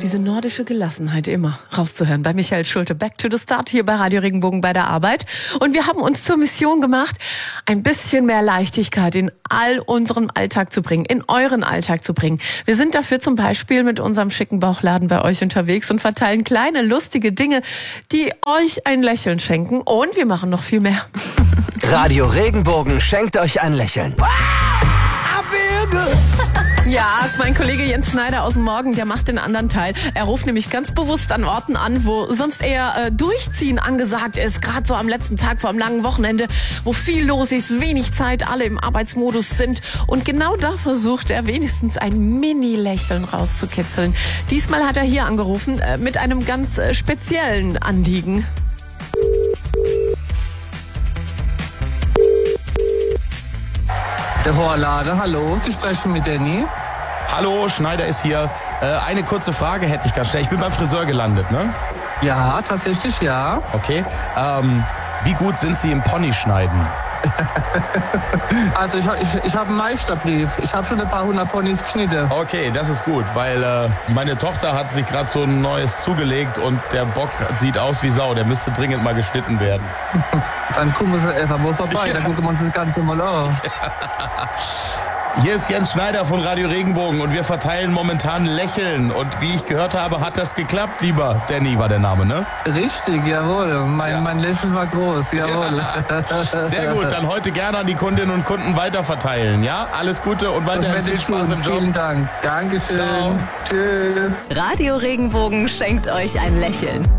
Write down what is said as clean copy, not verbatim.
diese nordische Gelassenheit immer rauszuhören bei Michael Schulte. Back to the Start hier bei Radio Regenbogen bei der Arbeit. Und wir haben uns zur Mission gemacht, ein bisschen mehr Leichtigkeit in all unseren Alltag zu bringen, in euren Alltag zu bringen. Wir sind dafür zum Beispiel mit unserem schicken Bauchladen bei euch unterwegs und verteilen kleine, lustige Dinge, die euch ein Lächeln schenken. Und wir machen noch viel mehr. Radio Regenbogen schenkt euch ein Lächeln. Ja, mein Kollege Jens Schneider aus dem Morgen, der macht den anderen Teil. Er ruft nämlich ganz bewusst an Orten an, wo sonst eher Durchziehen angesagt ist. Gerade so am letzten Tag vor einem langen Wochenende, wo viel los ist, wenig Zeit, alle im Arbeitsmodus sind. Und genau da versucht er wenigstens ein Mini-Lächeln rauszukitzeln. Diesmal hat er hier angerufen mit einem ganz speziellen Anliegen. Der Vorlage, hallo, Sie sprechen mit Danny. Hallo, Schneider ist hier. Eine kurze Frage hätte ich ganz schnell. Ich bin beim Friseur gelandet, ne? Ja, tatsächlich ja. Okay. Wie gut sind Sie im Ponyschneiden? Also ich habe einen Meisterbrief. Ich habe schon ein paar hundert Ponys geschnitten. Okay, das ist gut, weil meine Tochter hat sich gerade so ein neues zugelegt und der Bock sieht aus wie Sau. Der müsste dringend mal geschnitten werden. Dann kommen Sie einfach mal vorbei, Ja. Dann gucken wir uns das Ganze mal an. Hier ist Jens Schneider von Radio Regenbogen und wir verteilen momentan Lächeln. Und wie ich gehört habe, hat das geklappt, lieber Danny war der Name, ne? Richtig, jawohl. Mein Lächeln war groß, jawohl. Sehr gut, dann heute gerne an die Kundinnen und Kunden weiterverteilen, ja? Alles Gute und weiterhin viel Spaß im Job. Vielen Dank. Dankeschön. Ciao. Tschüss. Radio Regenbogen schenkt euch ein Lächeln.